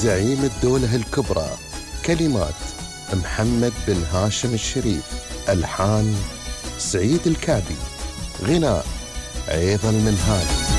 زعيم الدولة الكبرى. كلمات محمد بن هاشم الشريف، ألحان سعيد الكعبي، غناء عيض المنهال.